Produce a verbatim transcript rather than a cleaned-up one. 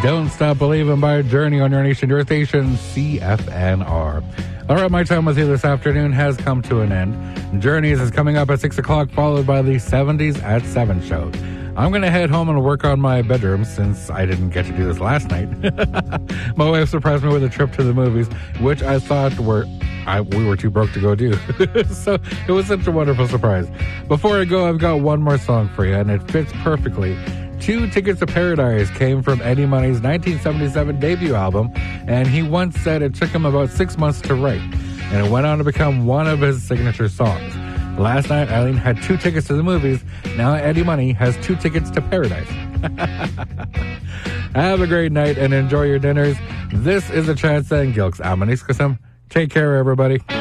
Don't Stop Believing by Journey on your nation, your station, C F N R. All right, my time with you this afternoon has come to an end. Journeys is coming up at six o'clock, followed by the seventies at seven show. I'm going to head home and work on my bedroom since I didn't get to do this last night. My wife surprised me with a trip to the movies, which I thought were I, we were too broke to go do. So it was such a wonderful surprise. Before I go, I've got one more song for you, and it fits perfectly. Two Tickets to Paradise came from Eddie Money's nineteen seventy-seven debut album, and he once said it took him about six months to write, and it went on to become one of his signature songs. Last night, Eileen had two tickets to the movies. Now Eddie Money has two tickets to paradise. Have a great night and enjoy your dinners. This is a Chance and Gilks Amaniskusum. Take care, everybody.